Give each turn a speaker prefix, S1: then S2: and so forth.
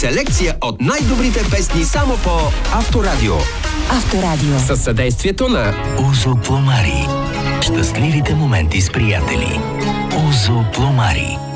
S1: Селекция от най-добрите песни само по Авторадио.
S2: Авторадио.
S1: Със съдействието на
S3: Узо Пломари. Щастливите моменти с приятели. Узо Пломари.